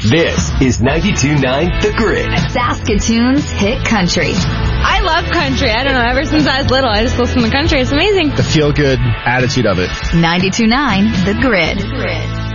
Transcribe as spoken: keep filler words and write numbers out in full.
This is ninety-two point nine The Grid. Saskatoon's hit country. I love country. I don't know. Ever since I was little, I just listen to country. It's amazing. The feel-good attitude of it. ninety-two point nine The Grid. The Grid.